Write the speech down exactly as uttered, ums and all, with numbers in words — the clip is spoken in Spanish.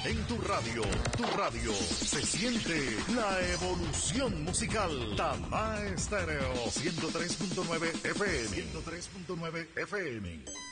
En tu radio, tu radio, se siente la evolución musical. Tama Estéreo ciento tres punto nueve F M. ciento tres punto nueve F M.